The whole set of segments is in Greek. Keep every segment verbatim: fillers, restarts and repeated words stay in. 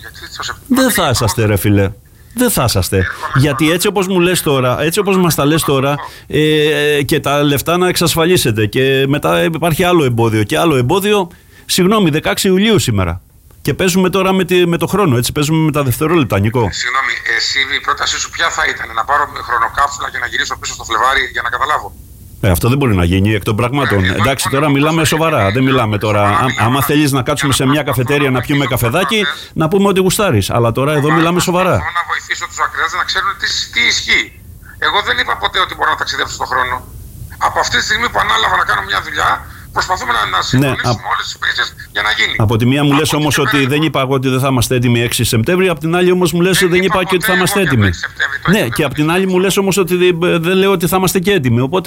Δεν θα είσαστε, ρε φίλε. Δεν θα είσαστε. Γιατί έτσι όπως μου λες τώρα, έτσι όπως μας τα λες τώρα, ε, και τα λεφτά να εξασφαλίσετε, και μετά υπάρχει άλλο εμπόδιο και άλλο εμπόδιο. Συγγνώμη, δεκαέξι Ιουλίου σήμερα. Και παίζουμε τώρα με, τη, με το χρόνο, έτσι παίζουμε με τα δευτερόλεπτα, Νικό. Συγγνώμη, εσύ η πρότασή σου ποια θα ήταν, να πάρω χρονοκάψουλα και να γυρίσω πίσω στο Φλεβάρι για να καταλάβω? Ε, αυτό δεν μπορεί να γίνει εκ των πραγμάτων. Ε, Εντάξει, τώρα μιλάμε σοβαρά. Δεν μιλάμε τώρα. Α, άμα θέλεις να κάτσουμε σε μια καφετέρια να πιούμε καφεδάκι, να πούμε ότι γουστάρεις. Αλλά τώρα εδώ μιλάμε σοβαρά. Θέλω να βοηθήσω τους ακροατές να ξέρουν τι, τι ισχύει. Εγώ δεν είπα ποτέ ότι μπορώ να ταξιδέψω στον χρόνο. Από αυτή τη στιγμή που ανάλαβα να κάνω μια δουλειά, προσπαθούμε να, να συντονίσουμε ναι, όλες τις υπηρεσίες για να γίνει. Από τη μία μου λες όμως ότι πέρα... δεν είπα εγώ ότι δεν θα είμαστε έτοιμοι έξι Σεπτέμβρη, από την άλλη όμως μου λες ότι δεν είπα και ότι θα είμαστε έτοιμοι. Ναι, και από την άλλη μου λες όμως ότι δεν λέω ότι θα είμαστε και έτοιμοι. Οπότε.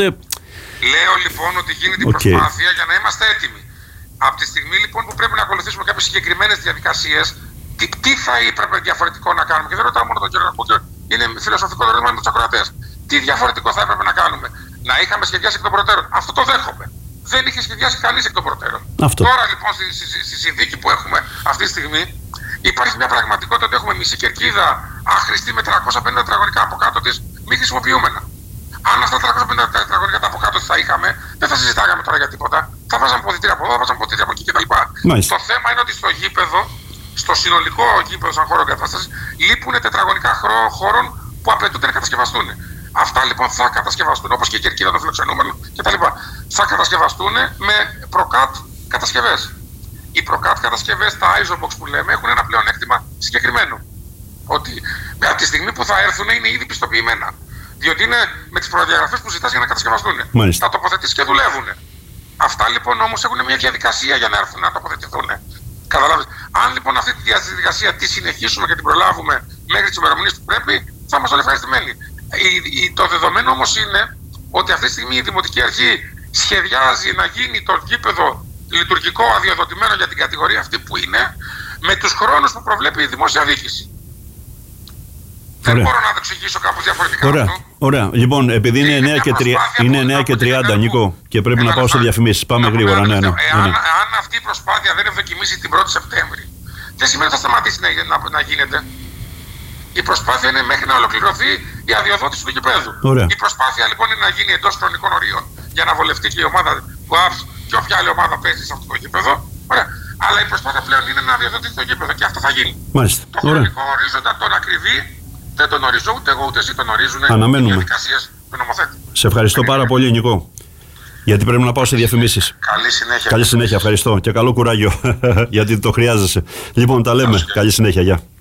Λέω λοιπόν ότι γίνεται η okay. προσπάθεια για να είμαστε έτοιμοι. Από τη στιγμή λοιπόν που πρέπει να ακολουθήσουμε κάποιες συγκεκριμένες διαδικασίες, τι, τι θα έπρεπε διαφορετικό να κάνουμε? Και δεν ρωτάω μόνο τον κύριο Νακούτιο, είναι φιλοσοφικό το ερώτημα με τους ακροατές. Τι διαφορετικό θα έπρεπε να κάνουμε? Να είχαμε σχεδιάσει εκ των προτέρων. Αυτό το δέχομαι. Δεν είχε σχεδιάσει κανείς εκ των προτέρων. Αυτό. Τώρα λοιπόν στη, στη, στη συνθήκη που έχουμε αυτή τη στιγμή υπάρχει μια πραγματικότητα ότι έχουμε μισή κερκίδα άχρηστη με τριακόσια πενήντα τετραγωνικά από κάτω της μη χρησιμοποιούμενα. Αν αυτά τα τριακόσια πενήντα τετραγωνικά από κάτω της θα είχαμε, δεν θα συζητάγαμε τώρα για τίποτα. Θα βάζαμε ποδητήρια από εδώ, θα βάζαμε ποδητήρια από εκεί κτλ. Το θέμα είναι ότι στο γήπεδο, στο συνολικό γήπεδο σαν χώρο εγκατάστασης, λείπουν τετραγωνικά χώρων που απαιτούνται να κατασκευαστούν. Αυτά λοιπόν θα κατασκευαστούν, όπως και η κερκίδα των φιλοξενούμενων κτλ. Θα κατασκευαστούν με προκάτ κατασκευές. Οι προκάτ κατασκευές, τα Isobox που λέμε, έχουν ένα πλεονέκτημα συγκεκριμένο. Ότι από τη στιγμή που θα έρθουν είναι ήδη πιστοποιημένα. Διότι είναι με τις προδιαγραφές που ζητάς για να κατασκευαστούν. Μάλιστα. Θα τοποθετήσεις και δουλεύουν. Αυτά λοιπόν όμως έχουν μια διαδικασία για να έρθουν να τοποθετηθούν. Καταλάβεις. Αν λοιπόν αυτή τη διαδικασία τη συνεχίσουμε και την προλάβουμε μέχρι τις ημερομηνίες που πρέπει, θα είμαστε όλοι ευχαριστημένοι. Το δεδομένο όμως είναι ότι αυτή τη στιγμή η Δημοτική Αρχή σχεδιάζει να γίνει το γήπεδο λειτουργικό αδειοδοτημένο για την κατηγορία αυτή που είναι, με τους χρόνους που προβλέπει η δημόσια διοίκηση. Δεν μπορώ να το εξηγήσω κάπως διαφορετικά. Ωραία. Αυτό. Ωραία. Λοιπόν, επειδή είναι εννιά και τριάντα, Νικό, και πρέπει να πάω σε διαφημίσεις. Πάμε γρήγορα. Ναι, ναι, ναι. Εάν, αν αυτή η προσπάθεια δεν ευδοκιμήσει την πρώτη Σεπτέμβρη, δεν σημαίνει ότι θα σταματήσει να, να, να γίνεται. Η προσπάθεια είναι μέχρι να ολοκληρωθεί η αδειοδότηση του γηπέδου. Ωραία. Η προσπάθεια λοιπόν είναι να γίνει εντός χρονικών ορίων για να βολευτεί και η ομάδα του ΑΠΣ και όποια άλλη ομάδα παίζει σε αυτό το γήπεδο. Ωραία. Αλλά η προσπάθεια πλέον είναι να αδειοδοτηθεί το γήπεδο και αυτό θα γίνει. Μάλιστα. Το χρονικό ορίζοντα, τον ακριβή, δεν τον ορίζω ούτε εγώ ούτε εσύ, τον ορίζουν οι διαδικασίες του νομοθέτη. Σε ευχαριστώ πάρα πολύ, Νικό. Γιατί πρέπει να πάω σε διαφημίσεις. Καλή συνέχεια. Καλή συνέχεια, ευχαριστώ. Και καλό κουράγιο, γιατί το χρειάζεσαι. Λοιπόν, τα λέμε. Καλή συνέχεια, γεια.